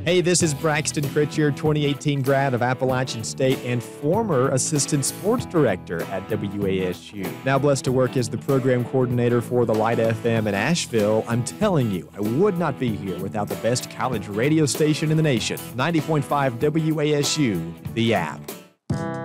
Hey, this is Braxton Critchier, 2018 grad of Appalachian State and former assistant sports director at WASU. Now blessed to work as the program coordinator for the Light FM in Asheville, I'm telling you, I would not be here without the best college radio station in the nation. 90.5 WASU, the app.